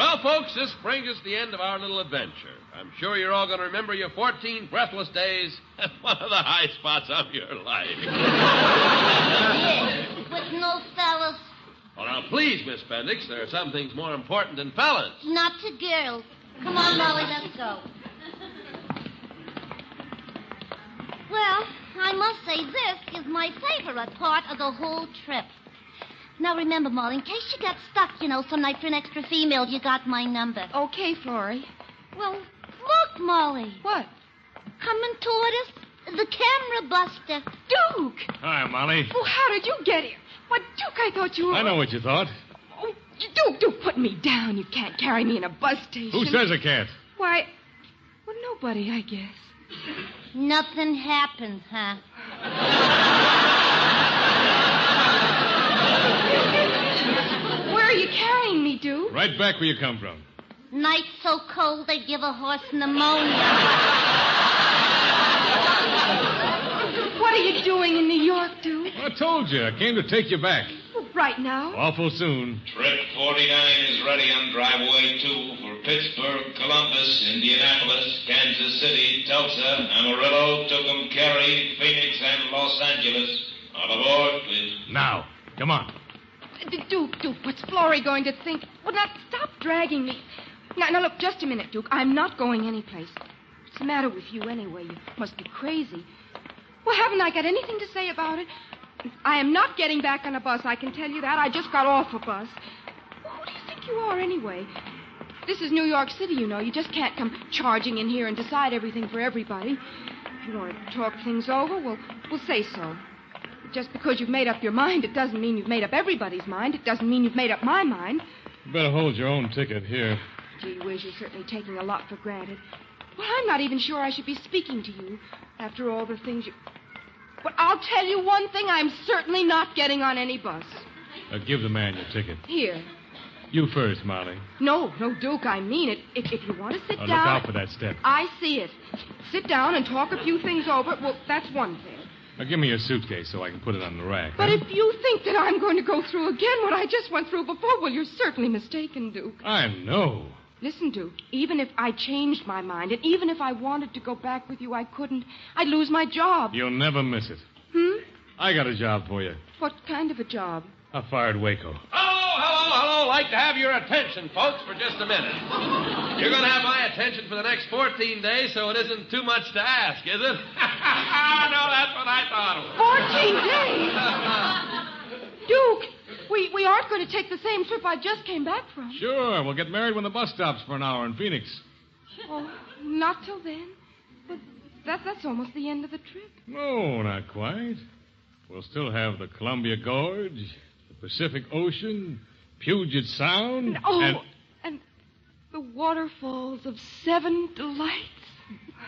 Well, folks, this brings us to the end of our little adventure. I'm sure you're all going to remember your 14 breathless days as one of the high spots of your life. Yes, but no fellas. Well, now, please, Miss Bendix, there are some things more important than fellas. Not to girls. Come on, Molly, let's go. Well, I must say this is my favorite part of the whole trip. Now, remember, Molly, in case you got stuck, some night for an extra female, you got my number. Okay, Florrie. Well, look, Molly. What? Coming toward us, the camera buster. Duke! Hi, Molly. Well, how did you get here? What, Duke, I thought you were... I know what you thought. Oh, Duke, put me down. You can't carry me in a bus station. Who says I can't? Why, well, nobody, I guess. Nothing happened, huh? Where are you carrying me, Duke? Right back where you come from. Night so cold they give a horse pneumonia. What are you doing in New York, Duke? I told you. I came to take you back. Well, right now. Awful soon. Trip 49 is ready on driveway 2 for Pittsburgh, Columbus, Indianapolis, Kansas City, Tulsa, Amarillo, Tucumcari, Phoenix, and Los Angeles. On aboard, please. Now, come on. Duke, what's Florrie going to think? Well, now, stop dragging me. Now, look, just a minute, Duke. I'm not going anyplace. What's the matter with you, anyway? You must be crazy. Well, haven't I got anything to say about it? I am not getting back on a bus, I can tell you that. I just got off a bus. Well, who do you think you are, anyway? This is New York City, you know. You just can't come charging in here and decide everything for everybody. If you want to talk things over, we'll say so. Just because you've made up your mind, it doesn't mean you've made up everybody's mind. It doesn't mean you've made up my mind. You better hold your own ticket here. Gee whiz, you're certainly taking a lot for granted. Well, I'm not even sure I should be speaking to you after all the things you... But I'll tell you one thing, I'm certainly not getting on any bus. Give the man your ticket. Here. You first, Molly. No, Duke, I mean it. If you want to sit down... Look out for that step. I see it. Sit down and talk a few things over. Well, that's one thing. Now, give me your suitcase so I can put it on the rack. But if you think that I'm going to go through again what I just went through before, well, you're certainly mistaken, Duke. I know. Listen, Duke, even if I changed my mind, and even if I wanted to go back with you, I couldn't. I'd lose my job. You'll never miss it. I got a job for you. What kind of a job? I fired Waco. Hello. Like to have your attention, folks, for just a minute. You're going to have my attention for the next 14 days, so it isn't too much to ask, is it? No, that's what I thought it was. 14 days? Duke, we aren't going to take the same trip I just came back from. Sure. We'll get married when the bus stops for an hour in Phoenix. Oh, not till then. But that's almost the end of the trip. No, not quite. We'll still have the Columbia Gorge, the Pacific Ocean, Puget Sound, and the waterfalls of Seven Delights.